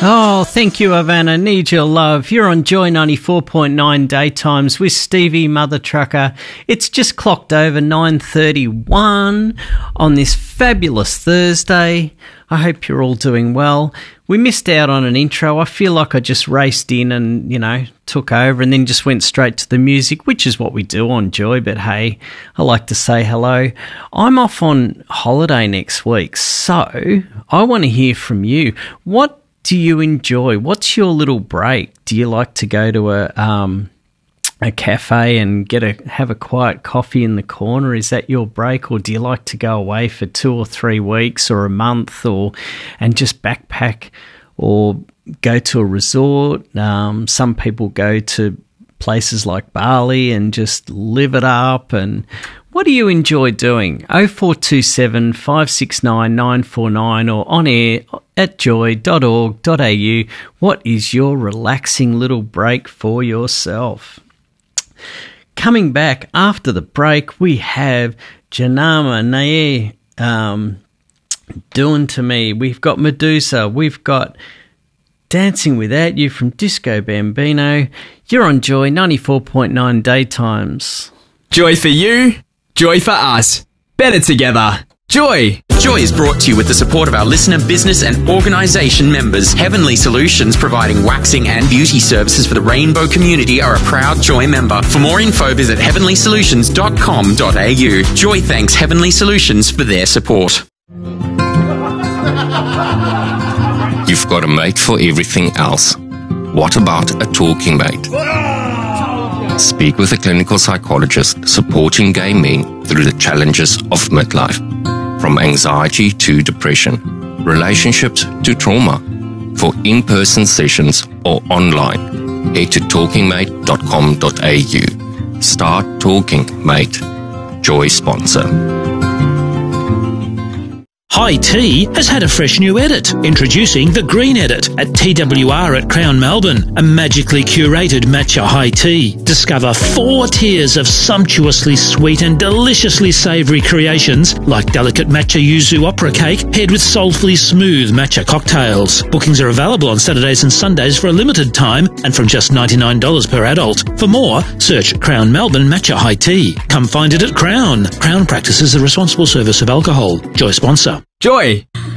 Oh, thank you, Havana. Need your love. You're on Joy 94.9 Daytimes with Stevie Mother Trucker. It's just clocked over 9:31 on this fabulous Thursday. I hope you're all doing well. We missed out on an intro. I feel like I just raced in and, took over and then just went straight to the music, which is what we do on Joy. But hey, I like to say hello. I'm off on holiday next week, so I want to hear from you. What do you enjoy? What's your little break? Do you like to go to a cafe and have a quiet coffee in the corner? Is that your break? Or do you like to go away for 2 or 3 weeks or a month and just backpack or go to a resort? Some people go to places like Bali and just live it up. And what do you enjoy doing? 0427 569 949 or on air at joy.org.au. What is your relaxing little break for yourself? Coming back after the break, we have Janama Nair Doing To Me. We've got Medusa. We've got Dancing Without You from Disco Bambino. You're on Joy 94.9 Daytimes. Joy for you, joy for us. Better together. Joy! Joy is brought to you with the support of our listener, business and organisation members. Heavenly Solutions, providing waxing and beauty services for the rainbow community, are a proud Joy member. For more info, visit heavenlysolutions.com.au. Joy thanks Heavenly Solutions for their support. You've got a mate for everything else. What about a talking mate? Speak with a clinical psychologist supporting gay men through the challenges of midlife. From anxiety to depression, relationships to trauma. For in-person sessions or online, head to talkingmate.com.au. Start Talking Mate. Joy sponsor. High Tea has had a fresh new edit. Introducing the Green Edit at TWR at Crown Melbourne, a magically curated matcha high tea. Discover 4 tiers of sumptuously sweet and deliciously savoury creations like delicate matcha yuzu opera cake paired with soulfully smooth matcha cocktails. Bookings are available on Saturdays and Sundays for a limited time and from just $99 per adult. For more, search Crown Melbourne Matcha High Tea. Come find it at Crown. Crown practices the responsible service of alcohol. Joy sponsor. Joy!